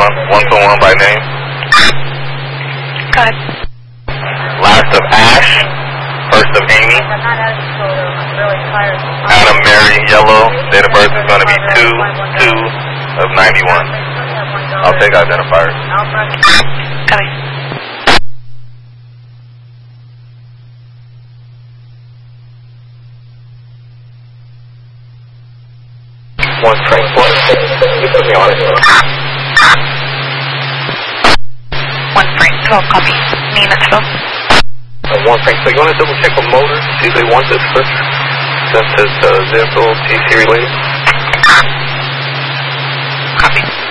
121 by name. Got it. Last of Ash, first of Amy. Adam Mary Yellow, date of birth is going to be 2/2/91. I'll take identifiers. Got it. One Frank, one. You put me on it. 1 Frank, 12 copy. Name at 12. One Frank, so you want to double check with motors, see if they want this first, since it's zip or TC related? Copy.